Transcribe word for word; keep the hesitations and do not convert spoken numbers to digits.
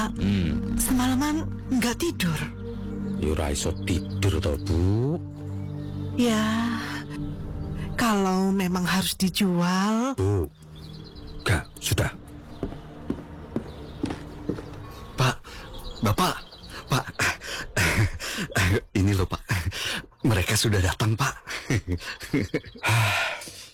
Hmm. Semalaman nggak tidur. Yura iso tidur toh, Bu? Ya, kalau memang harus dijual. Bu, gak, sudah. Pak, Bapak, Pak. Ini loh, Pak. Mereka sudah datang, Pak.